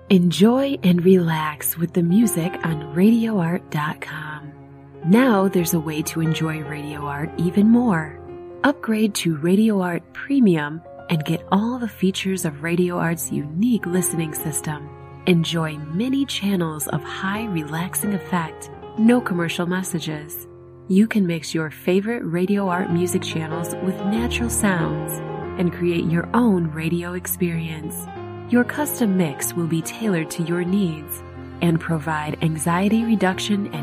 Enjoy and relax with the music on RadioArt.com. Now there's a way to enjoy Radio Art even more. Upgrade to Radio Art Premium and get all the features of Radio Art's unique listening system. Enjoy many channels of high relaxing effect, no commercial messages. You can mix your favorite Radio Art music channels with natural sounds and create your own radio experience. Your custom mix will be tailored to your needs and provide anxiety reduction and